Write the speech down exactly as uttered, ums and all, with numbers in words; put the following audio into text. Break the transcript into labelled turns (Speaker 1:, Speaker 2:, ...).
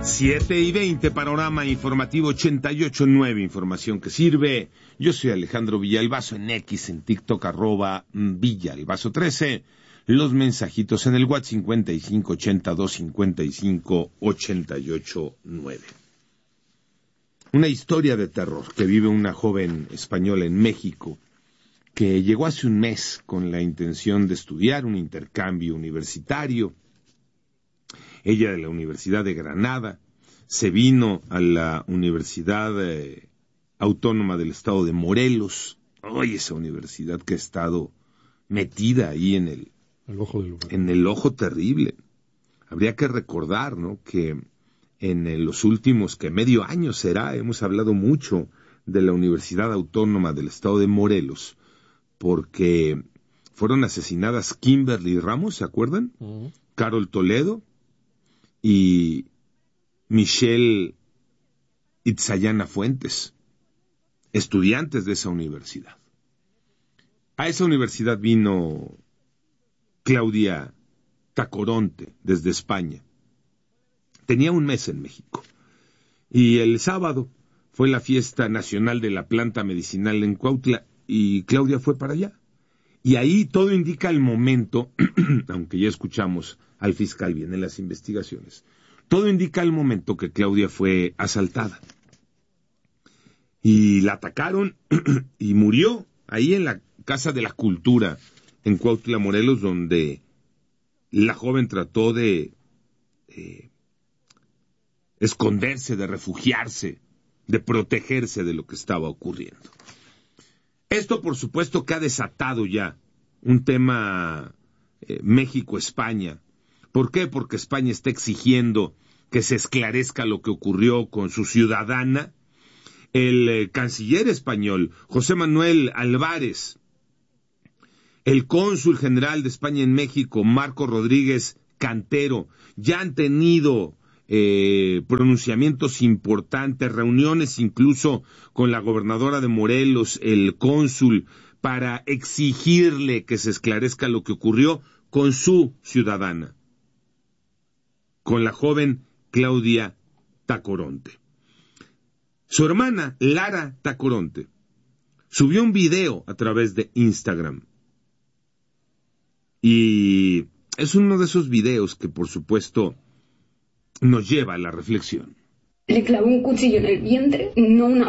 Speaker 1: siete y veinte, panorama informativo ochenta y ocho punto nueve, información que sirve. Yo soy Alejandro Villalbazo, en X, en TikTok, arroba Villalbazo trece. Los mensajitos en el WhatsApp cincuenta y cinco ochenta y dos cincuenta y cinco ochenta y ocho nueve. Una historia de terror que vive una joven española en México que llegó hace un mes con la intención de estudiar un intercambio universitario. Ella, de la Universidad de Granada, se vino a la Universidad eh, Autónoma del Estado de Morelos. ¡Ay, esa universidad que ha estado metida ahí en el,
Speaker 2: el ojo del
Speaker 1: en el ojo terrible! Habría que recordar, ¿no?, que en eh, los últimos, que medio año será, hemos hablado mucho de la Universidad Autónoma del Estado de Morelos, porque fueron asesinadas Kimberly Ramos, ¿se acuerdan? Uh-huh. Carol Toledo y Michelle Itzayana Fuentes, estudiantes de esa universidad. A esa universidad vino Claudia Tacoronte desde España. Tenía un mes en México. Y el sábado fue la fiesta nacional de la planta medicinal en Cuautla y Claudia fue para allá. Y ahí todo indica el momento, aunque ya escuchamos al fiscal bien en las investigaciones, todo indica el momento que Claudia fue asaltada. Y la atacaron y murió ahí en la Casa de la Cultura, en Cuautla, Morelos, donde la joven trató de eh, esconderse, de refugiarse, de protegerse de lo que estaba ocurriendo. Esto, por supuesto, que ha desatado ya un tema eh, México-España. ¿Por qué? Porque España está exigiendo que se esclarezca lo que ocurrió con su ciudadana. El eh, canciller español, José Manuel Álvarez, el cónsul general de España en México, Marco Rodríguez Cantero, ya han tenido eh, pronunciamientos importantes, reuniones incluso con la gobernadora de Morelos, el cónsul, para exigirle que se esclarezca lo que ocurrió con su ciudadana, con la joven Claudia Tacoronte. Su hermana, Lara Tacoronte, subió un video a través de Instagram. Y es uno de esos videos que, por supuesto, nos lleva a la reflexión.
Speaker 3: Le clavó un cuchillo en el vientre, no una